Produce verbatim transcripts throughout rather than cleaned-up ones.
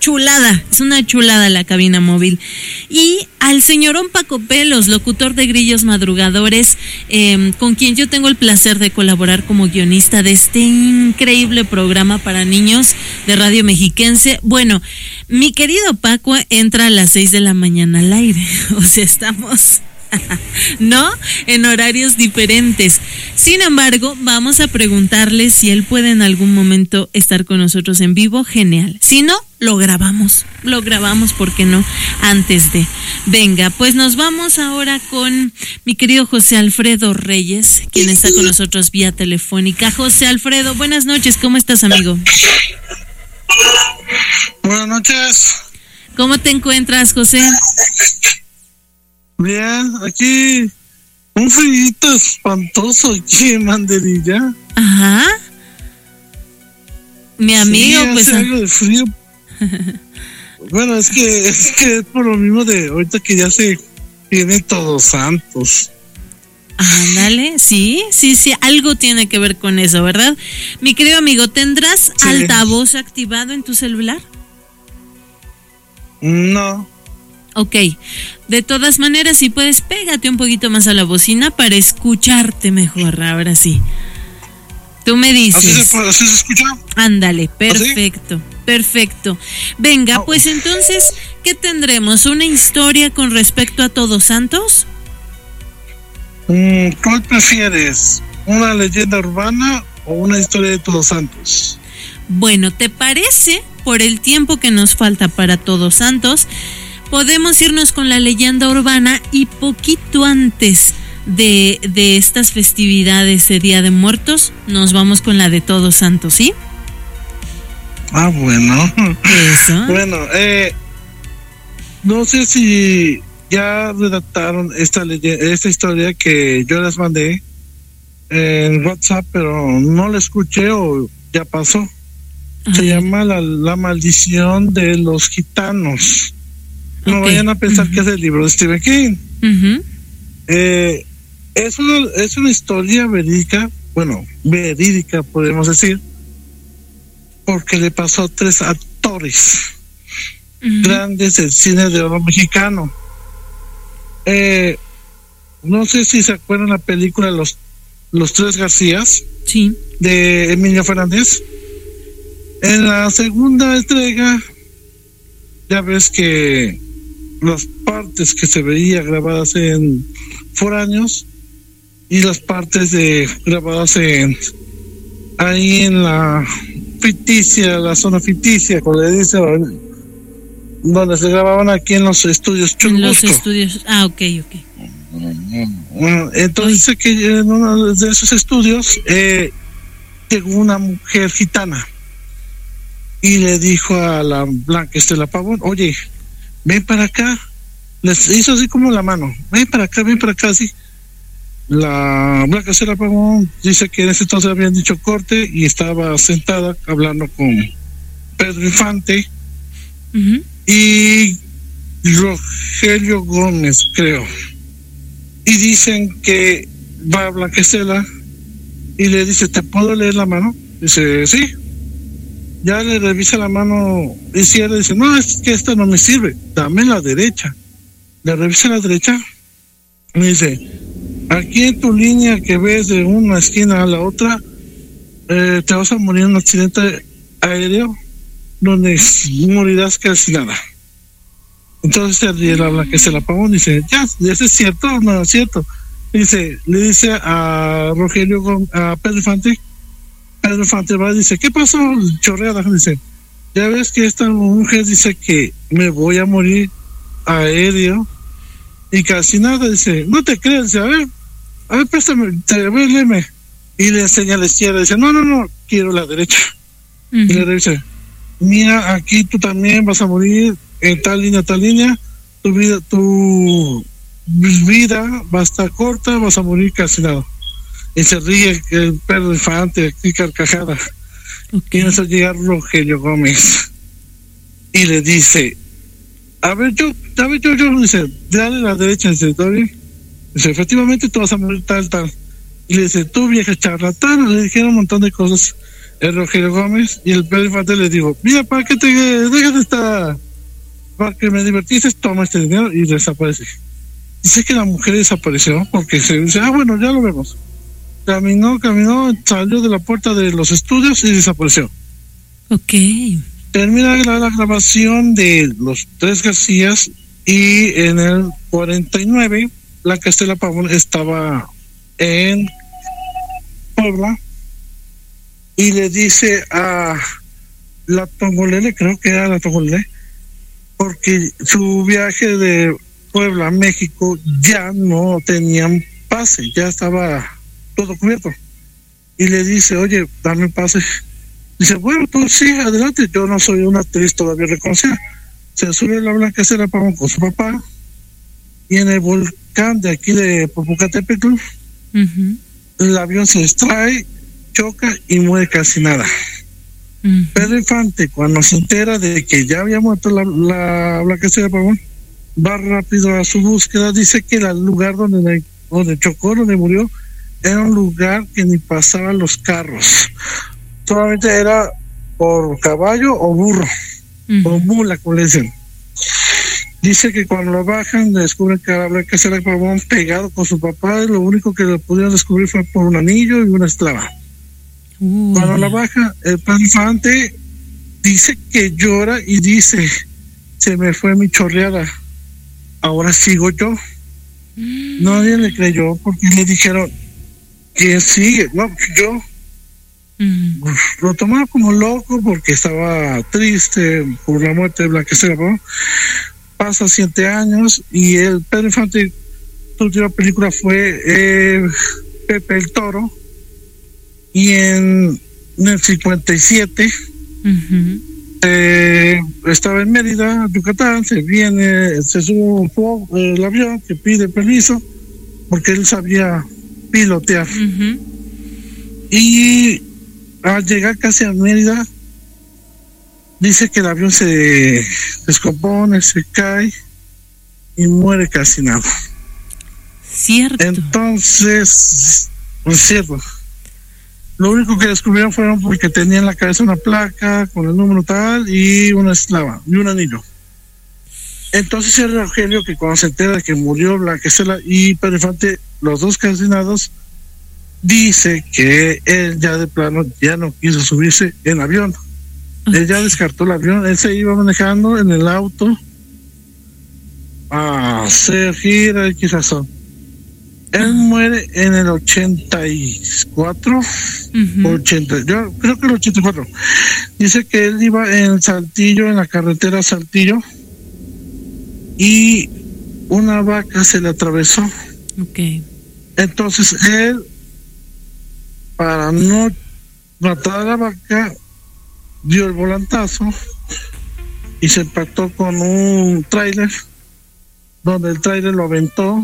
chulada, es una chulada la cabina móvil. Y al señorón Paco Pelos, locutor de Grillos Madrugadores, eh, con quien yo tengo el placer de colaborar como guionista de este increíble programa para niños de Radio Mexiquense. Bueno, mi querido Paco entra a las seis de la mañana al aire, o sea, estamos... ¿no? En horarios diferentes. Sin embargo, vamos a preguntarle si él puede en algún momento estar con nosotros en vivo. Genial. Si no, lo grabamos. Lo grabamos, ¿por qué no? Antes de. Venga, pues nos vamos ahora con mi querido José Alfredo Reyes, quien está con nosotros vía telefónica. José Alfredo, buenas noches. ¿Cómo estás, amigo? Buenas noches. ¿Cómo te encuentras, José? Bien, aquí un frío espantoso aquí en Manderilla. Ajá. Mi amigo, sí, pues. Hace algo de frío. Bueno, es que es que es por lo mismo de ahorita que ya se viene Todos Santos. Ándale, sí, sí, sí, algo tiene que ver con eso, ¿verdad? Mi querido amigo, ¿tendrás sí. altavoz activado en tu celular? No. Ok, de todas maneras, si puedes, pégate un poquito más a la bocina para escucharte mejor, ahora sí. Tú me dices. ¿Así se, puede, así se escucha? Ándale, perfecto, ¿así? Perfecto. Venga, oh. pues entonces, ¿qué tendremos? ¿Una historia con respecto a Todos Santos? Mm, ¿Cuál prefieres? ¿Una leyenda urbana o una historia de Todos Santos? Bueno, ¿te parece, por el tiempo que nos falta para Todos Santos, podemos irnos con la leyenda urbana y poquito antes de, de estas festividades de Día de Muertos nos vamos con la de Todos Santos, ¿sí? Ah, bueno. Eso. Bueno, eh, no sé si ya redactaron esta leyenda, esta historia que yo les mandé en WhatsApp, pero no la escuché o ya pasó. Se Ay. llama la, la maldición de los gitanos. No okay. vayan a pensar uh-huh. que es el libro de Stephen King. Uh-huh. Eh, es una es una historia verídica, bueno, verídica podemos decir, porque le pasó a tres actores uh-huh. grandes del cine de oro mexicano. Eh, no sé si se acuerdan la película Los Los Tres Garcías, sí, de Emilio Fernández. En la segunda entrega, ya ves que las partes que se veía grabadas en foráneos y las partes de grabadas en ahí en la ficticia, la zona ficticia, como le dice, donde se grababan aquí en los estudios Churubusco. En los estudios, ah, ok, ok. Entonces Ay. que en uno de esos estudios eh, llegó una mujer gitana y le dijo a la Blanca Estela Pavón, oye, ven para acá. Les hizo así como la mano, ven para acá, ven para acá, así. La Blanca Estela Pavón dice que en ese entonces habían dicho corte y estaba sentada hablando con Pedro Infante uh-huh. y Rogelio Gómez, creo. Y dicen que va a Blanca Estela y le dice, ¿te puedo leer la mano? Dice, sí. Ya le revisa la mano izquierda y dice, no, es que esta no me sirve, dame la derecha. Le revisa la derecha y me dice, aquí en tu línea que ves de una esquina a la otra, eh, te vas a morir en un accidente aéreo donde morirás casi nada. Entonces se ríe la Blanca Estela Pavón y dice, ya, ¿eso es cierto o no es cierto? Dice, le dice a Rogelio, a Pedro Infante, Pedro Infante va y dice, ¿qué pasó? Chorreada, dice, ya ves que esta mujer dice que me voy a morir aéreo y casi nada, dice, no te creas, dice, a ver, a ver, préstame, te, a ver, léeme. Y le enseña a la izquierda, dice, no, no, no, quiero la derecha. Uh-huh. Y le dice, mira, aquí tú también vas a morir en tal línea, tal línea, tu vida, tu vida va a estar corta, vas a morir casi nada. Y se ríe el Pedro Infante, aquí carcajada. Okay. Y empieza a llegar Rogelio Gómez y le dice, a ver, yo, a ver, yo, yo, dice, dale la derecha, dice, ¿está bien? Dice, efectivamente tú vas a morir tal, tal. Y le dice, tú vieja charlatana, le dijeron un montón de cosas. el Rogelio Gómez, y el Pedro Infante le dijo, mira, para que te dejes de estar, para que me divertiste, toma este dinero, y desaparece. Dice que la mujer desapareció porque se dice, ah, bueno, ya lo vemos. Caminó, caminó, salió de la puerta de los estudios y desapareció. Ok. Termina la, la grabación de Los Tres Garcías, y en el cuarenta y nueve Blanca Estela Pavón estaba en Puebla y le dice a la Tongolele, creo que era la Tongolele, porque su viaje de Puebla a México ya no tenían pase, ya estaba todo cubierto, y le dice, oye, dame pase. Dice, bueno, tú sí, adelante, yo no soy una actriz todavía reconocida. Se sube la Blanca Estela Pavón con su papá, y en el volcán de aquí de Popocatépetl, uh-huh, el avión se extrae, choca y muere casi nada. Uh-huh. Pedro Infante, cuando se entera de que ya había muerto la, la Blanca Estela Pavón, va rápido a su búsqueda. Dice que el lugar donde, donde chocó, donde murió, era un lugar que ni pasaban los carros. Solamente era por caballo o burro, uh-huh, o mula, como le dicen. Dice que cuando lo bajan, descubren que la Blanca Estela Pavón pegado con su papá, y lo único que lo pudieron descubrir fue por un anillo y una esclava. Uh-huh. Cuando la baja, el Pedro Infante dice que llora y dice, se me fue mi chorreada, ahora sigo yo. Uh-huh. Nadie le creyó porque le dijeron, ¿quién sigue? No, yo. Uh-huh. Lo tomaba como loco porque estaba triste por la muerte de Blanca Estela Pavón. Pasa siete años y el Pedro Infante, su última película fue eh, Pepe el Toro, y en, en el cincuenta y siete, uh-huh, eh, estaba en Mérida, Yucatán, se viene, se sube el avión que pide permiso porque él sabía pilotear, uh-huh, y al llegar casi a Mérida dice que el avión se descompone, se cae y muere casi nada. Cierto. Entonces, es cierto. Lo único que descubrieron fueron porque tenía en la cabeza una placa con el número tal y una esclava y un anillo. Entonces el Rogelio, que cuando se entera de que murió Blanca Estela y Pedro Infante, los dos calcinados, dice que él ya de plano ya no quiso subirse en avión. Okay. Él ya descartó el avión, él se iba manejando en el auto a hacer gira y quizás son. Él muere en el ochenta y cuatro, uh-huh, ochenta, yo creo que el ochenta y cuatro. Dice que él iba en Saltillo, en la carretera Saltillo, y una vaca se le atravesó. Okay. Entonces él, para no matar a la vaca, dio el volantazo y se impactó con un tráiler, donde el tráiler lo aventó,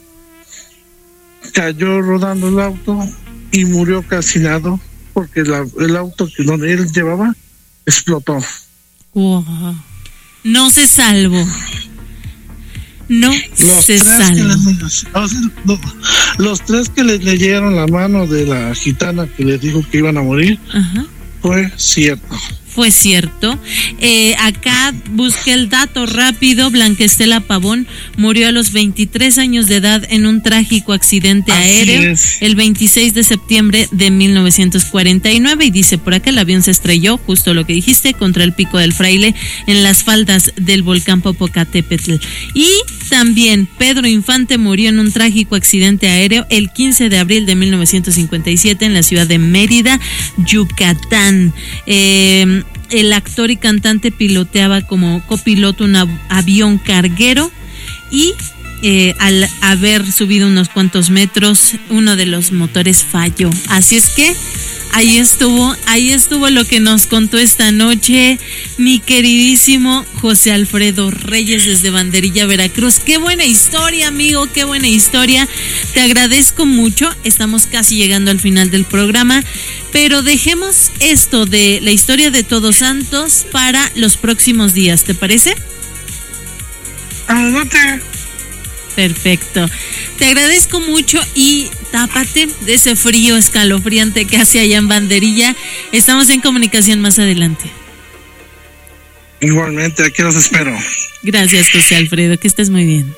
cayó rodando el auto y murió calcinado porque la, el auto que donde él llevaba explotó. Wow. No se salvó. No los se tres salvó. Que les, los, los tres que les leyeron la mano de la gitana que les dijo que iban a morir, uh-huh, fue cierto. Fue cierto. Eh, acá busqué el dato rápido. Blanca Estela Pavón murió a los veintitrés años de edad en un trágico accidente Así aéreo es. el veintiséis de septiembre de mil novecientos cuarenta y nueve, y dice por acá el avión se estrelló, justo lo que dijiste, contra el Pico del Fraile en las faldas del volcán Popocatépetl. Y también Pedro Infante murió en un trágico accidente aéreo el quince de abril de mil novecientos cincuenta y siete en la ciudad de Mérida, Yucatán. Eh, el actor y cantante piloteaba como copiloto un av- avión carguero y eh, al haber subido unos cuantos metros, uno de los motores falló. Así es que ahí estuvo, ahí estuvo lo que nos contó esta noche mi queridísimo José Alfredo Reyes desde Banderilla, Veracruz. Qué buena historia, amigo, qué buena historia. Te agradezco mucho. Estamos casi llegando al final del programa, pero dejemos esto de la historia de Todos Santos para los próximos días, ¿te parece? Adelante. Perfecto. Te agradezco mucho y tápate de ese frío escalofriante que hace allá en Banderilla. Estamos en comunicación más adelante. Igualmente, aquí los espero. Gracias, José Alfredo, que estés muy bien.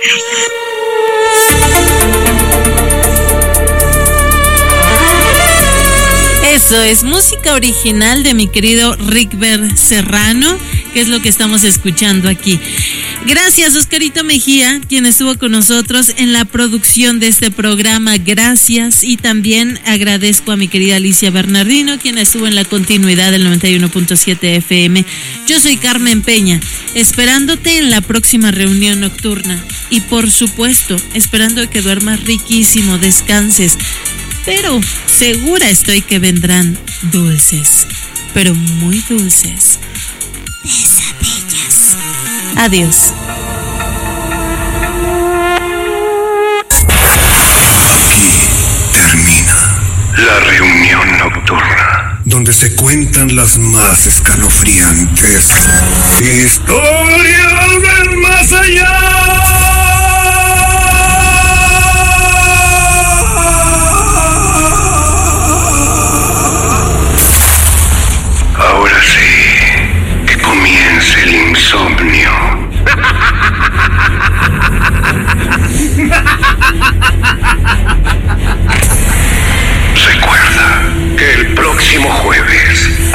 Eso es música original de mi querido Rickber Serrano, que es lo que estamos escuchando aquí. Gracias, Oscarito Mejía, quien estuvo con nosotros en la producción de este programa. Gracias. Y también agradezco a mi querida Alicia Bernardino, quien estuvo en la continuidad del noventa y uno punto siete F M. Yo soy Carmen Peña, esperándote en la próxima reunión nocturna. Y por supuesto, esperando que duermas riquísimo, descanses. Pero segura estoy que vendrán dulces, pero muy dulces pesadillas. Adiós. Aquí termina la reunión nocturna, donde se cuentan las más escalofriantes historias del más allá.